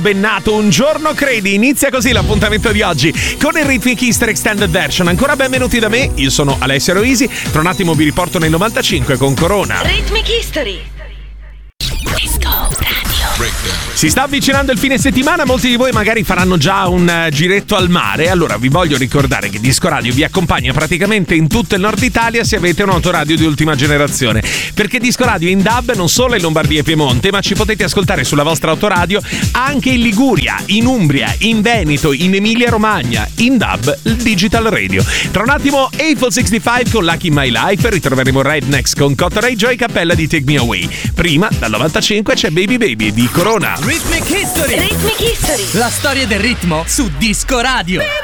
Bennato, un giorno credi, inizia così l'appuntamento di oggi con il Rhythmic History Extended Version. Ancora benvenuti da me, io sono Alessio Roisi. Tra un attimo vi riporto nel 95 con Corona. Rhythmic History. Si sta avvicinando il fine settimana, molti di voi magari faranno già un giretto al mare. Allora vi voglio ricordare che Disco Radio vi accompagna praticamente in tutto il nord Italia se avete un'autoradio di ultima generazione, perché Disco Radio è in DAB non solo in Lombardia e Piemonte, ma ci potete ascoltare sulla vostra autoradio anche in Liguria, in Umbria, in Veneto, in Emilia Romagna, in DAB, il Digital Radio. Tra un attimo Eiffel 65 con Lucky My Life, ritroveremo Rednecks con Cotton Eye Joy, cappella di Take Me Away. Prima, dal 95 c'è Baby Baby di Corona. Rhythmic History. Rhythmic History. La storia del ritmo su Disco Radio.